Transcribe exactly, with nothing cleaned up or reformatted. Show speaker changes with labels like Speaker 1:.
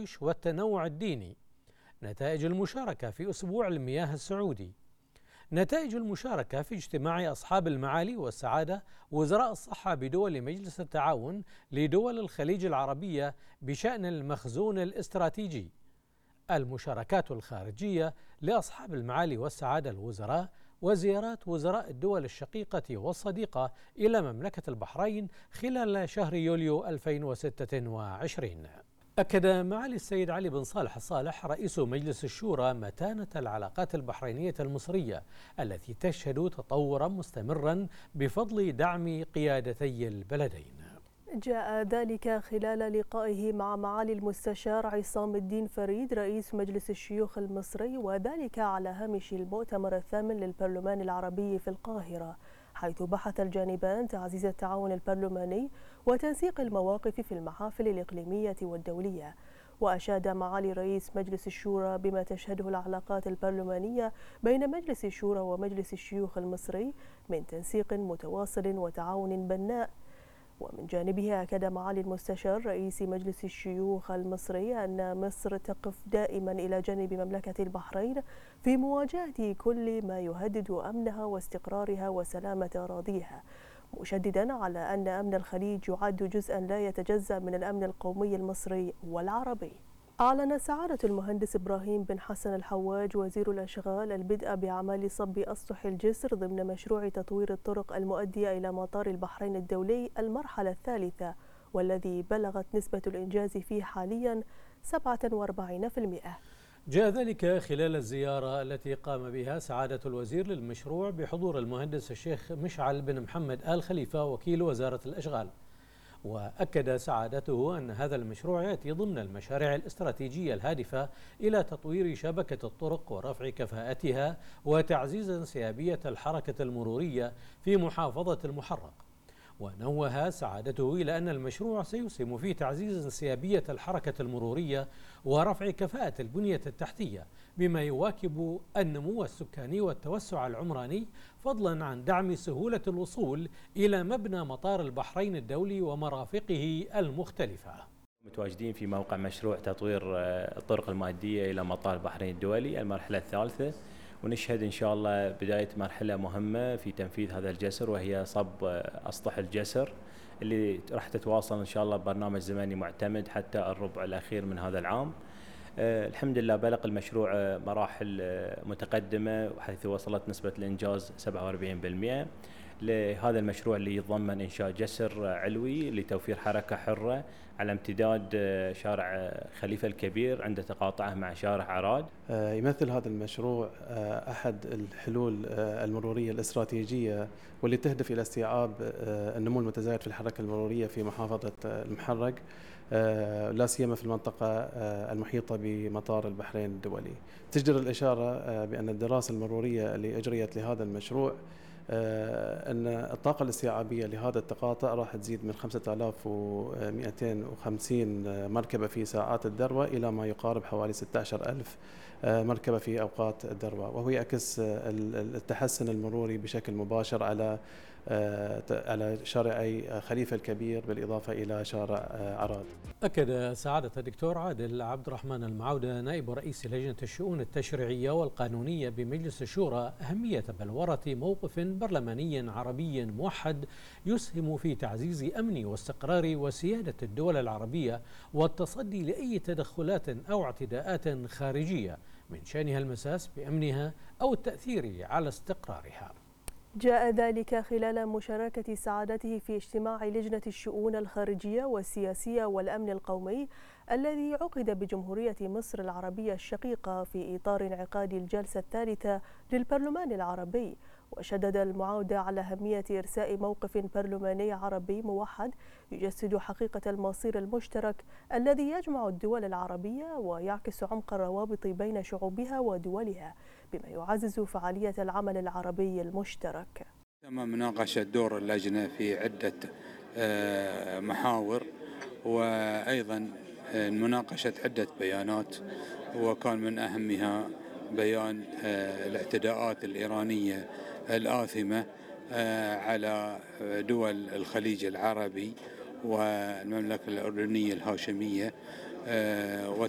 Speaker 1: التعايش والتنوع الديني. نتائج المشاركة في أسبوع المياه السعودي. نتائج المشاركة في اجتماع أصحاب المعالي والسعادة وزراء الصحة بدول مجلس التعاون لدول الخليج العربية بشأن المخزون الاستراتيجي. المشاركات الخارجية لأصحاب المعالي والسعادة الوزراء وزيارات وزراء الدول الشقيقة والصديقة إلى مملكة البحرين خلال شهر يوليو ألفين وستة وعشرين. أكد معالي السيد علي بن صالح الصالح رئيس مجلس الشورى متانة العلاقات البحرينية المصرية التي تشهد تطورا مستمرا بفضل دعم قيادتي البلدين.
Speaker 2: جاء ذلك خلال لقائه مع معالي المستشار عصام الدين فريد رئيس مجلس الشيوخ المصري، وذلك على هامش المؤتمر الثامن للبرلمان العربي في القاهرة، حيث بحث الجانبان تعزيز التعاون البرلماني وتنسيق المواقف في المحافل الإقليمية والدولية. وأشاد معالي رئيس مجلس الشورى بما تشهده العلاقات البرلمانية بين مجلس الشورى ومجلس الشيوخ المصري من تنسيق متواصل وتعاون بناء. ومن جانبه أكد معالي المستشار رئيس مجلس الشيوخ المصري أن مصر تقف دائما إلى جانب مملكة البحرين في مواجهة كل ما يهدد أمنها واستقرارها وسلامة أراضيها، مشددا على أن أمن الخليج يعد جزءا لا يتجزأ من الأمن القومي المصري والعربي. أعلن سعادة المهندس إبراهيم بن حسن الحواج وزير الأشغال البدء بأعمال صب أسطح الجسر ضمن مشروع تطوير الطرق المؤدية إلى مطار البحرين الدولي المرحلة الثالثة، والذي بلغت نسبة الإنجاز فيه حاليا سبعة وأربعين بالمئة.
Speaker 1: جاء ذلك خلال الزيارة التي قام بها سعادة الوزير للمشروع بحضور المهندس الشيخ مشعل بن محمد آل خليفة وكيل وزارة الأشغال. وأكد سعادته أن هذا المشروع يأتي ضمن المشاريع الاستراتيجية الهادفة إلى تطوير شبكة الطرق ورفع كفاءتها وتعزيز انسيابية الحركة المرورية في محافظة المحرق. ونوه سعادته إلى أن المشروع سيسهم في تعزيز انسيابية الحركة المرورية ورفع كفاءة البنية التحتية بما يواكب النمو السكاني والتوسع العمراني، فضلا عن دعم سهولة الوصول إلى مبنى مطار البحرين الدولي ومرافقه المختلفة.
Speaker 3: متواجدين في موقع مشروع تطوير الطرق المؤدية إلى مطار البحرين الدولي المرحلة الثالثة، ونشهد إن شاء الله بداية مرحلة مهمة في تنفيذ هذا الجسر، وهي صب أسطح الجسر اللي راح تتواصل إن شاء الله ببرنامج زمني معتمد حتى الربع الأخير من هذا العام. أه الحمد لله بلغ المشروع مراحل متقدمة حيث وصلت نسبة الإنجاز سبعة وأربعين بالمئة لهذا المشروع اللي يتضمن إنشاء جسر علوي لتوفير حركة حرة على امتداد شارع خليفة الكبير عند تقاطعه مع شارع عراد.
Speaker 4: يمثل هذا المشروع أحد الحلول المرورية الاستراتيجية واللي تهدف إلى استيعاب النمو المتزايد في الحركة المرورية في محافظة المحرق، لا سيما في المنطقة المحيطة بمطار البحرين الدولي. تجدر الإشارة بأن الدراسة المرورية اللي أجريت لهذا المشروع أن الطاقة الاستيعابية لهذا التقاطع راح تزيد من خمسة آلاف ومئتين وخمسين مركبة في ساعات الذروة إلى ما يقارب حوالي ستة عشر ألف مركبة في أوقات الذروة، وهو يعكس التحسن المروري بشكل مباشر على على شارعي خليفة الكبير بالإضافة إلى شارع عراد.
Speaker 1: أكد سعادة الدكتور عادل عبد الرحمن المعودة نائب رئيس لجنة الشؤون التشريعية والقانونية بمجلس الشورى أهمية بلورة موقف برلماني عربي موحد يسهم في تعزيز أمن واستقرار وسيادة الدول العربية والتصدي لأي تدخلات أو اعتداءات خارجية من شأنها المساس بأمنها أو التأثير على استقرارها.
Speaker 2: جاء ذلك خلال مشاركة سعادته في اجتماع لجنة الشؤون الخارجية والسياسية والأمن القومي الذي عقد بجمهورية مصر العربية الشقيقة في إطار انعقاد الجلسة الثالثة للبرلمان العربي. وشدد المعاودة على أهمية إرساء موقف برلماني عربي موحد يجسد حقيقة المصير المشترك الذي يجمع الدول العربية ويعكس عمق الروابط بين شعوبها ودولها، بما يعزز فعالية العمل العربي المشترك.
Speaker 5: تم مناقشة دور اللجنة في عدة محاور، وأيضا مناقشة عدة بيانات، وكان من أهمها بيان الاعتداءات الإيرانية الآثمة على دول الخليج العربي والمملكة الأردنية الهاشمية